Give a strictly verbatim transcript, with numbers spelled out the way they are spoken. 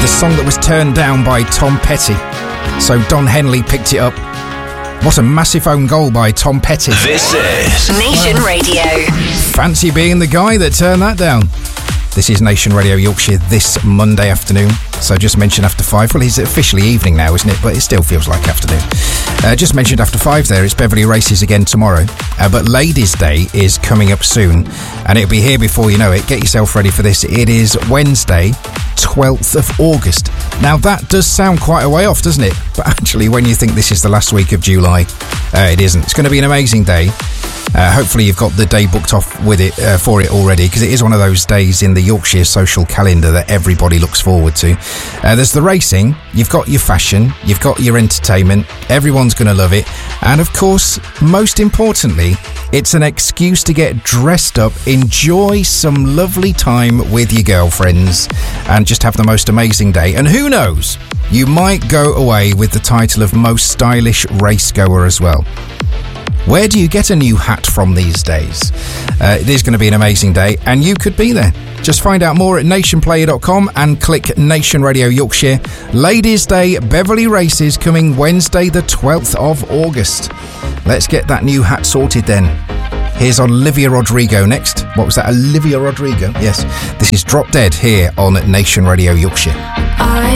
the song that was turned down by Tom Petty. So Don Henley picked it up. What a massive own goal by Tom Petty. This is Nation Radio. Fancy being the guy that turned that down. This is Nation Radio Yorkshire this Monday afternoon. So just mentioned after five. Well, it's officially evening now, isn't it? But it still feels like afternoon. Uh, just mentioned after five there. It's Beverley Races again tomorrow. Uh, but Ladies' Day is coming up soon. And it'll be here before you know it. Get yourself ready for this. It is Wednesday, twelfth of August. Now, that does sound quite a way off, doesn't it? But actually, when you think this is the last week of July, uh, it isn't. It's going to be an amazing day. Uh, hopefully you've got the day booked off with it uh, for it already, because it is one of those days in the Yorkshire social calendar that everybody looks forward to. Uh, there's the racing, you've got your fashion, you've got your entertainment, everyone's going to love it, and of course, most importantly, it's an excuse to get dressed up, enjoy some lovely time with your girlfriends, and just have the most amazing day. And who knows, you might go away with the title of most stylish race goer as well. Where do you get a new hat from these days? Uh, it is going to be an amazing day, and you could be there. Just find out more at nation player dot com and click Nation Radio Yorkshire. Ladies' Day, Beverley Races, coming Wednesday the twelfth of August. Let's get that new hat sorted then. Here's Olivia Rodrigo next. What was that? Olivia Rodrigo? Yes. This is Drop Dead here on Nation Radio Yorkshire. I